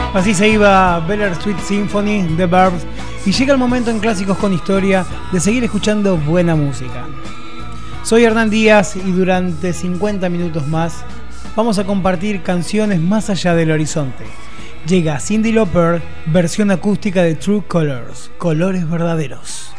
Así se iba Bittersweet Symphony, The Verbs, y llega el momento en Clásicos con Historia de seguir escuchando buena música. Soy Hernán Díaz y durante 50 minutos más vamos a compartir canciones más allá del horizonte. Llega Cyndi Lauper, versión acústica de True Colors, Colores Verdaderos.